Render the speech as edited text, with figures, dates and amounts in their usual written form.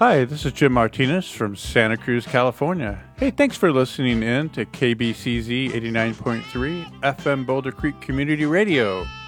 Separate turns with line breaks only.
Hi, this is Jim Martinez from Santa Cruz, California. Hey, thanks for listening in to KBCZ 89.3 FM Boulder Creek Community Radio.